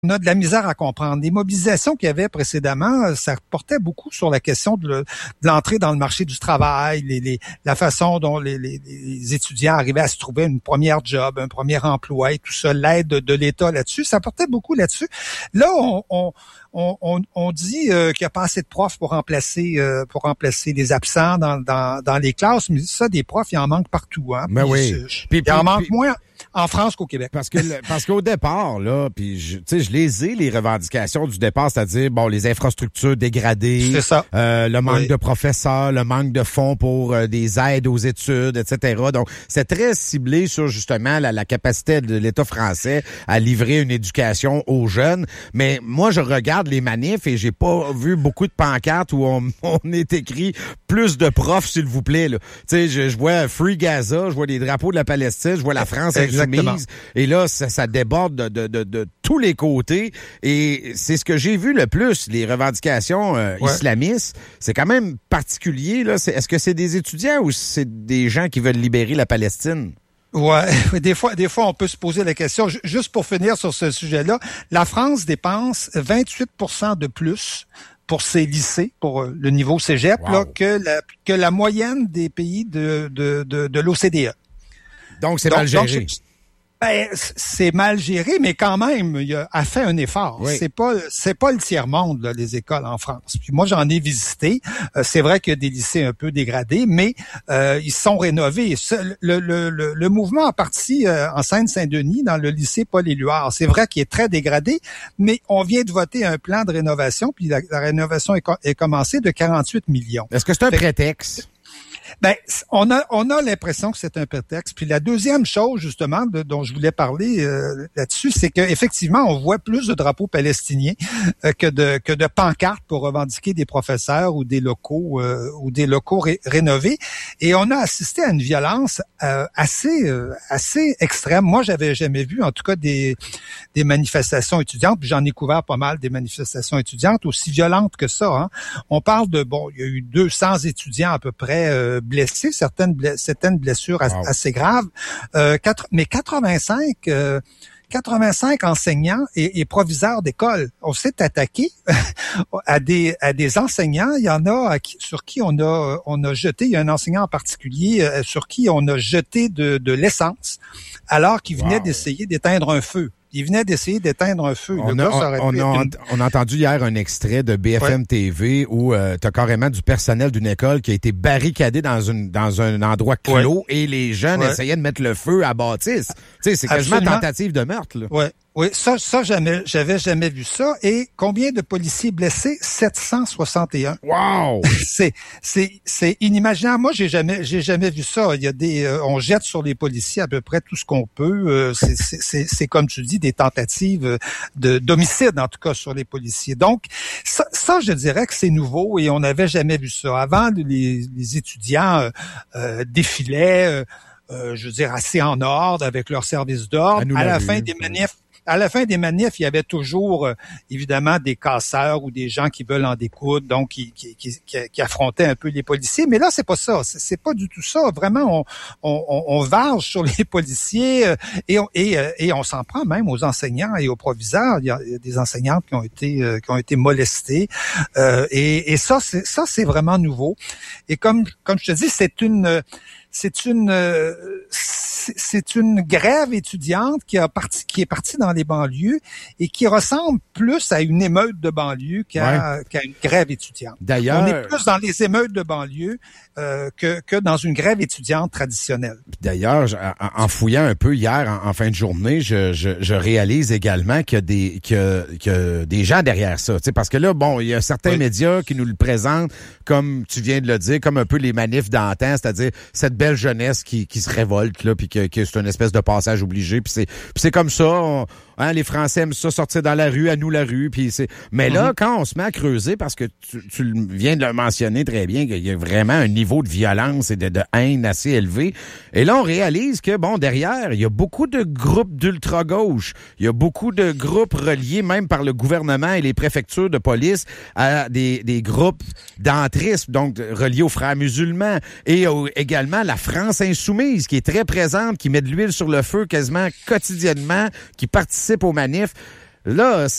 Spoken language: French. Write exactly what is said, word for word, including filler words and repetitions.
on a de la misère à comprendre. Les mobilisations qu'il y avait précédemment, ça portait beaucoup sur la question de, le, de l'entrée dans le marché du travail, les, les, la façon dont les, les, les étudiants arrivaient à se trouver une première job, un premier emploi et tout ça, l'aide de, de l'État là-dessus. Ça portait beaucoup là-dessus. Là, on, on, on, on, on dit euh, qu'il n'y a pas assez de profs pour remplacer euh, pour remplacer les absents dans, dans, dans les classes, mais ça, des profs, il en manque partout. Hein? Mais oui. Je, puis, il en manque puis, moins en France qu'au Québec. Parce que parce qu'au départ, là, puis je, tu sais, je les ai, les revendications du départ, c'est-à-dire, bon, les infrastructures dégradées, c'est ça. Euh, le manque oui. de professeurs, le manque de fonds pour euh, des aides aux études, et cetera. Donc, c'est très ciblé sur, justement, la, la capacité de l'État français à livrer une éducation aux jeunes. Mais moi, je regarde les manifs et j'ai pas vu beaucoup de pancartes où on, on est écrit « Plus de profs, s'il vous plaît ». Tu sais, je, je vois « Free Gaza », je vois les drapeaux de la Palestine, je vois la France Exactement. insoumise. Et là, ça, ça déborde de, de, de, de tous les côtés. Et c'est ce que j'ai vu le plus, les revendications euh, ouais. islamistes. C'est quand même particulier, là. C'est, est-ce que c'est des étudiants ou c'est des gens qui veulent libérer la Palestine? Ouais, des fois, des fois, on peut se poser la question. Juste pour finir sur ce sujet-là, la France dépense vingt-huit pour cent de plus pour ses lycées, pour le niveau cégep, wow. là, que la que la moyenne des pays de de de, de l'O C D E. Donc c'est donc, mal géré. Donc, ben, c'est mal géré, mais quand même, il a, a fait un effort. Oui. C'est pas, c'est pas le tiers-monde, là, les écoles en France. Puis moi, j'en ai visité. Euh, c'est vrai qu'il y a des lycées un peu dégradés, mais euh, ils sont rénovés. Le, le, le, le mouvement a parti euh, en Seine-Saint-Denis, dans le lycée Paul-Éluard. C'est vrai qu'il est très dégradé, mais on vient de voter un plan de rénovation, puis la, la rénovation est, est commencée de quarante-huit millions. Est-ce que c'est un fait, prétexte? Ben, on a on a l'impression que c'est un prétexte. Puis la deuxième chose justement de, dont je voulais parler euh, là-dessus, c'est que effectivement on voit plus de drapeaux palestiniens euh, que de que de pancartes pour revendiquer des professeurs ou des locaux euh, ou des locaux ré- rénovés. Et on a assisté à une violence euh, assez euh, assez extrême. Moi, j'avais jamais vu en tout cas des des manifestations étudiantes. Puis j'en ai couvert pas mal des manifestations étudiantes aussi violentes que ça. Hein. On parle de bon, il y a eu deux cents étudiants à peu près. Euh, blessés, certaines, bla- certaines blessures as- wow. assez graves, euh, quatre, mais quatre-vingt-cinq, euh, quatre-vingt-cinq enseignants et, et proviseurs d'école. On s'est attaqué à des à des enseignants. Il y en a qui, sur qui on a on a jeté. Il y a un enseignant en particulier euh, sur qui on a jeté de, de l'essence alors qu'il venait wow. d'essayer d'éteindre un feu. Il venait d'essayer d'éteindre un feu. On, a, on, on, a, une... on a entendu hier un extrait de B F M ouais. T V où euh, tu as carrément du personnel d'une école qui a été barricadé dans une dans un endroit clos ouais. et les jeunes ouais. essayaient de mettre le feu à bâtisse. Tu sais, c'est quasiment une tentative de meurtre. Là. Ouais. Oui, ça, ça, jamais, j'avais jamais vu ça. Et combien de policiers blessés? sept cent soixante et un. Wow! c'est, c'est, c'est inimaginable. Moi, j'ai jamais, j'ai jamais vu ça. Il y a des, euh, on jette sur les policiers à peu près tout ce qu'on peut. Euh, c'est, c'est, c'est, c'est comme tu dis, des tentatives de, d'homicide, en tout cas, sur les policiers. Donc, ça, ça, je dirais que c'est nouveau et on n'avait jamais vu ça. Avant, les, les étudiants euh, euh, défilaient, euh, euh, je veux dire, assez en ordre avec leur service d'ordre. À, à la fin des manifs, À la fin des manifs, il y avait toujours, euh, évidemment, des casseurs ou des gens qui veulent en découdre, donc qui, qui, qui, qui affrontaient un peu les policiers. Mais là, c'est pas ça. C'est, c'est pas du tout ça. Vraiment, on, on, on varge sur les policiers euh, et, on, et, euh, et on s'en prend même aux enseignants et aux proviseurs. Il y a, il y a des enseignantes qui ont été euh, qui ont été molestées. Euh, et, et ça, c'est ça, c'est vraiment nouveau. Et comme comme je te dis, c'est une c'est une euh, c'est une grève étudiante qui a parti, qui est partie dans les banlieues et qui ressemble plus à une émeute de banlieue qu'à, ouais. qu'à une grève étudiante. D'ailleurs, on est plus dans les émeutes de banlieue euh, que, que dans une grève étudiante traditionnelle. D'ailleurs, en, en fouillant un peu hier en, en fin de journée, je, je, je réalise également qu'il y a des, qu'il y a, qu'il y a des gens derrière ça. Tu sais, parce que là, bon, il y a certains oui. médias qui nous le présentent comme tu viens de le dire, comme un peu les manifs d'antan, c'est-à-dire cette belle jeunesse qui, qui se révolte là, puis que, que c'est une espèce de passage obligé, puis c'est, puis c'est comme ça. On, hein, les Français aiment ça sortir dans la rue, à nous la rue, puis c'est. Mais mm-hmm. là, quand on se met à creuser, parce que tu, tu viens de le mentionner très bien, qu'il y a vraiment un niveau de violence et de, de haine assez élevé. Et là, on réalise que bon, derrière, il y a beaucoup de groupes d'ultra-gauche, il y a beaucoup de groupes reliés même par le gouvernement et les préfectures de police à des, des groupes d'entrisme, donc reliés aux frères musulmans, et au, également la France insoumise qui est très présente, qui met de l'huile sur le feu quasiment quotidiennement, qui participe aux manifs. Là,